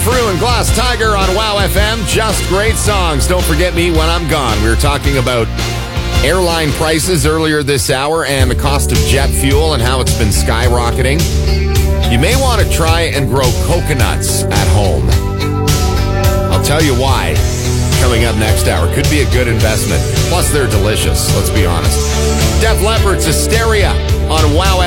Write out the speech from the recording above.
Frew and Glass Tiger on WOW FM. Just great songs. Don't forget me when I'm gone. We were talking about airline prices earlier this hour and the cost of jet fuel and how it's been skyrocketing. You may want to try and grow coconuts at home. I'll tell you why coming up next hour. Could be a good investment. Plus, they're delicious, let's be honest. Def Leppard's Hysteria on WOW